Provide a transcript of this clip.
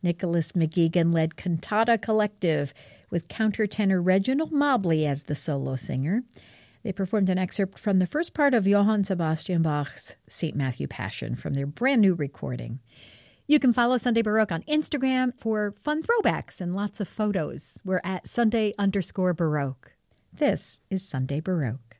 Nicholas McGeegan led Cantata Collective with countertenor Reginald Mobley as the solo singer. They performed an excerpt from the first part of Johann Sebastian Bach's St. Matthew Passion from their brand new recording. You can follow Sunday Baroque on Instagram for fun throwbacks and lots of photos. We're at Sunday_Baroque. This is Sunday Baroque.